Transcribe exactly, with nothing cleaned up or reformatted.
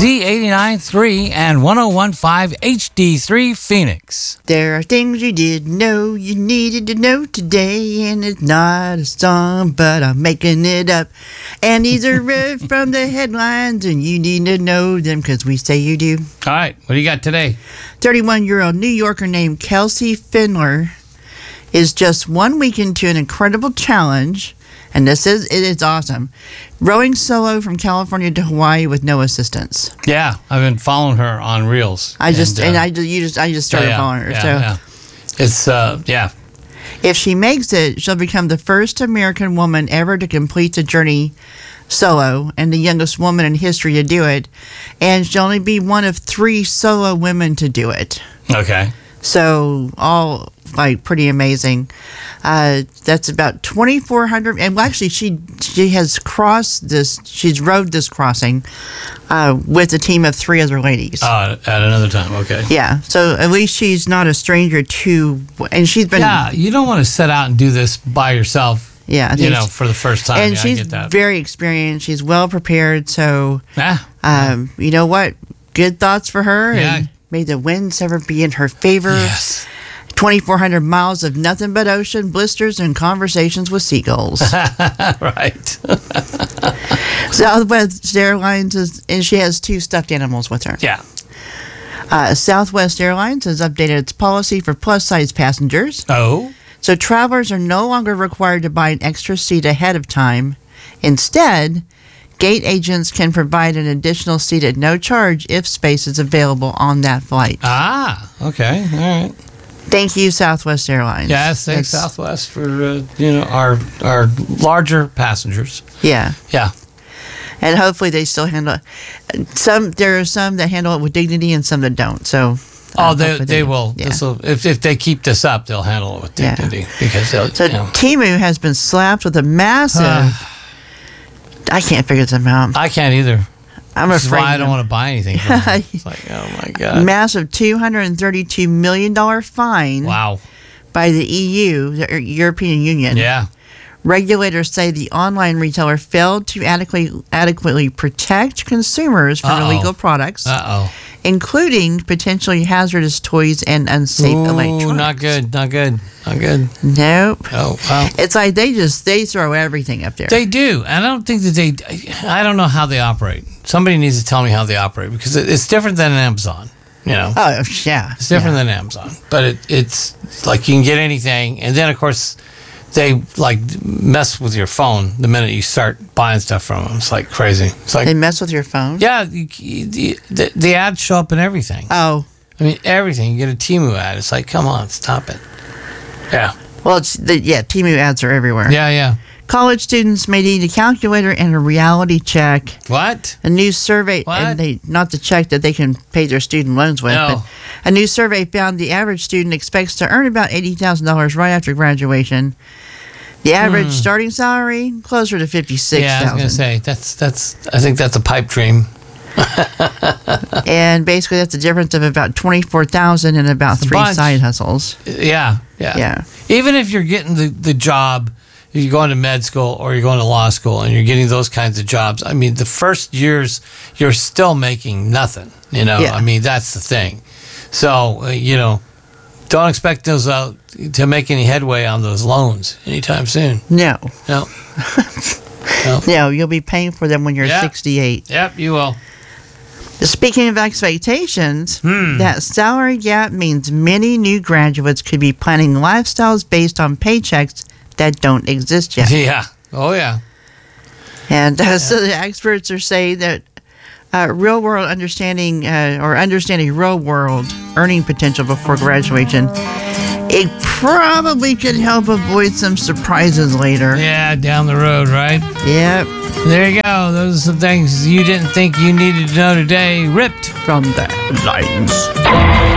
Z eighty-nine point three and one oh one point five H D three Phoenix. There are things you didn't know you needed to know today, and it's not a song, but I'm making it up. And these are read from the headlines, and you need to know them because we say you do. All right, what do you got today? thirty-one-year-old New Yorker named Kelsey Findler is just one week into an incredible challenge, and this is it is awesome. Rowing solo from California to Hawaii with no assistance. Yeah, I've been following her on Reels. I just and, and, uh, I ju- you just I just started yeah, following her. yeah, so yeah. It's uh yeah. if she makes it, she'll become the first American woman ever to complete the journey solo and the youngest woman in history to do it. And she'll only be one of three solo women to do it. Okay. So all like pretty amazing. Uh, that's about twenty-four hundred. And well, actually, she she has crossed this. She's rowed this crossing uh, with a team of three other ladies. Uh, at another time, okay. Yeah. So at least she's not a stranger to. And she's been. Yeah, you don't want to set out and do this by yourself. Yeah, I you think know, she- for the first time. And yeah, she's I get that. very experienced. She's well prepared. So, Ah, um, you know what? Good thoughts for her. Yeah. And may the winds ever be in her favor. yes. twenty-four hundred miles of nothing but ocean, blisters, and conversations with seagulls. Right. Southwest Airlines is, and she has two stuffed animals with her. Yeah. Uh, Southwest Airlines has updated its policy for plus-size passengers. Oh. So travelers are no longer required to buy an extra seat ahead of time. Instead, gate agents can provide an additional seat at no charge if space is available on that flight. Ah. Okay. All right. Thank you, Southwest Airlines. Yes, thanks That's- Southwest for uh, you know our our larger passengers. Yeah. Yeah. And hopefully they still handle it. Some there are some that handle it with dignity and some that don't. So Oh, uh, they hopefully they do. will. Yeah. This'll, if if they keep this up, they'll handle it with Yeah. dignity because they'll. So you know. Temu has been slapped with a massive. I can't figure them out. I can't either. I'm This is afraid. why I don't want to buy anything. From them. It's like, oh my god! Massive two hundred thirty-two million dollars fine Wow. by the E U, the European Union. Yeah. Regulators say the online retailer failed to adequately adequately protect consumers from Uh-oh. illegal products, Uh oh. including potentially hazardous toys and unsafe Ooh, electronics. not good. Not good. Not good. Nope. Oh wow. It's like they just they throw everything up there. They do, and I don't think that they. I don't know how they operate. Somebody needs to tell me how they operate because it- it's different than Amazon. You know, oh yeah, it's different yeah. than Amazon, but it, it's like you can get anything, and then of course they like mess with your phone the minute you start buying stuff from them. It's like crazy. It's like They mess with your phone. yeah, you, you, the, the ads show up in everything. Oh I mean everything. You get a Temu ad. It's like come on, stop it. Yeah, well, it's the, yeah. Temu ads are everywhere. yeah, yeah. College students may need a calculator and a reality check. What? A new survey, What? and they not the check that they can pay their student loans with, No. but a new survey found the average student expects to earn about eighty thousand dollars right after graduation. The average starting salary closer to fifty six Hmm. Yeah, I was gonna thousand, say that's that's. I think that's a pipe dream. and basically that's a difference of about twenty four thousand and about It's a three bunch. side hustles. Yeah, yeah, Yeah. Even if you're getting the, the job, if you're going to med school or you're going to law school and you're getting those kinds of jobs, I mean, the first years you're still making nothing. You know, Yeah. I mean, that's the thing. So uh, you know, don't expect those uh, to make any headway on those loans anytime soon. No, No. no. no, you'll be paying for them when you're Yeah. sixty eight. Yep, you will. Speaking of expectations, Hmm. that salary gap means many new graduates could be planning lifestyles based on paychecks that don't exist yet. Yeah. Oh yeah. And uh, so the experts are saying that uh, real world understanding uh, or understanding real world earning potential before graduation, it probably could help avoid some surprises later. Yeah, down the road, right? Yep, There you go. Those are some things you didn't think you needed to know today. Ripped. from the headlines.